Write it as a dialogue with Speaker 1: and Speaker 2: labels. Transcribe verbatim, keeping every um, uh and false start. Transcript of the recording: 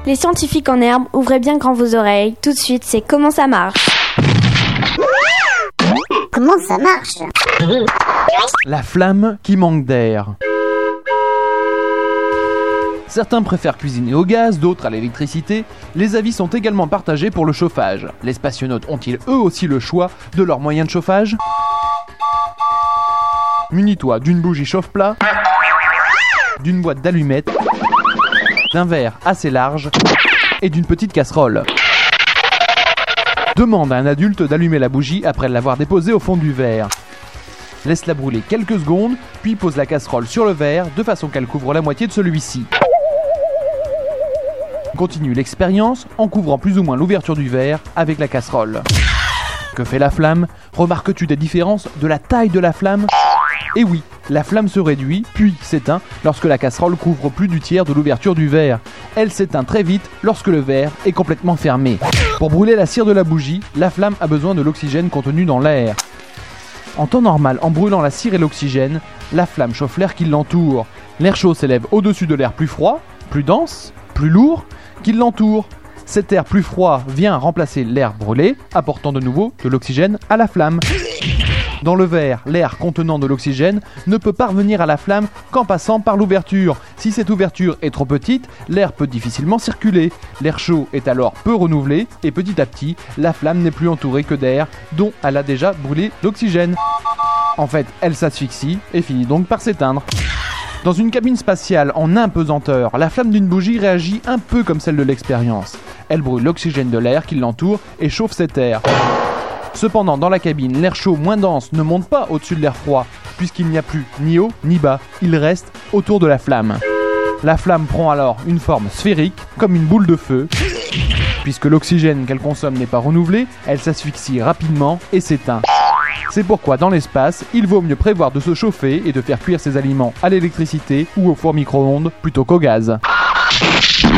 Speaker 1: Les scientifiques en herbe, ouvrez bien grand vos oreilles. Tout de suite, c'est comment ça marche.
Speaker 2: Comment ça marche?
Speaker 3: La flamme qui manque d'air. Certains préfèrent cuisiner au gaz, d'autres à l'électricité. Les avis sont également partagés pour le chauffage. Les spationautes ont-ils eux aussi le choix de leurs moyens de chauffage? Munis-toi d'une bougie chauffe-plat, d'une boîte d'allumettes, d'un verre assez large et d'une petite casserole. Demande à un adulte d'allumer la bougie après l'avoir déposée au fond du verre. Laisse-la brûler quelques secondes, puis pose la casserole sur le verre de façon qu'elle couvre la moitié de celui-ci. Continue l'expérience en couvrant plus ou moins l'ouverture du verre avec la casserole. Que fait la flamme? Remarques-tu des différences de la taille de la flamme? Et oui, la flamme se réduit, puis s'éteint lorsque la casserole couvre plus du tiers de l'ouverture du verre. Elle s'éteint très vite lorsque le verre est complètement fermé. Pour brûler la cire de la bougie, la flamme a besoin de l'oxygène contenu dans l'air. En temps normal, en brûlant la cire et l'oxygène, la flamme chauffe l'air qui l'entoure. L'air chaud s'élève au-dessus de l'air plus froid, plus dense, plus lourd, qui l'entoure. Cet air plus froid vient remplacer l'air brûlé, apportant de nouveau de l'oxygène à la flamme. Dans le verre, l'air contenant de l'oxygène ne peut parvenir à la flamme qu'en passant par l'ouverture. Si cette ouverture est trop petite, l'air peut difficilement circuler. L'air chaud est alors peu renouvelé et petit à petit, la flamme n'est plus entourée que d'air dont elle a déjà brûlé l'oxygène. En fait, elle s'asphyxie et finit donc par s'éteindre. Dans une cabine spatiale en impesanteur, la flamme d'une bougie réagit un peu comme celle de l'expérience. Elle brûle l'oxygène de l'air qui l'entoure et chauffe cet air. Cependant, dans la cabine, l'air chaud moins dense ne monte pas au-dessus de l'air froid, puisqu'il n'y a plus ni haut ni bas, il reste autour de la flamme. La flamme prend alors une forme sphérique, comme une boule de feu. Puisque l'oxygène qu'elle consomme n'est pas renouvelé, elle s'asphyxie rapidement et s'éteint. C'est pourquoi dans l'espace, il vaut mieux prévoir de se chauffer et de faire cuire ses aliments à l'électricité ou au four micro-ondes plutôt qu'au gaz.